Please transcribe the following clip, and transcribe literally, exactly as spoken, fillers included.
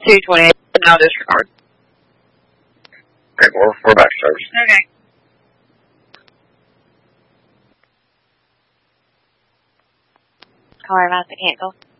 two twenty-eight, now disregard. Okay, we're, we're back to service. Okay. Call her about the cancel.